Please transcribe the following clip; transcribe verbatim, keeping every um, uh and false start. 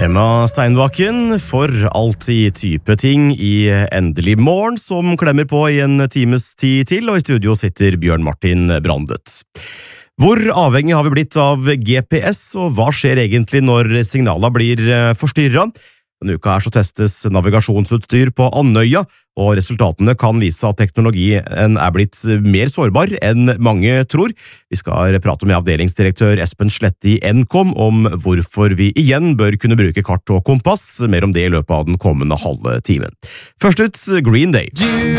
Emma Steinbakken for alltid type ting i Endelig morgen, som klemmer på i en times tid til, og i studio sitter Bjørn Martin Brandet. Hvor avhengig har vi blitt av G P S, og hva skjer egentlig når signalene blir forstyrret? Denne uka her så testes navigasjonsutstyr på Andøya, og resultatene kan vise at teknologien er blitt mer sårbar enn mange tror. Vi skal prate med avdelingsdirektør Espen Slette i Nkom om hvorfor vi igjen bør kunne bruke kart og kompass, mer om det i løpet av den kommende halve timen. Først ut, Green Day.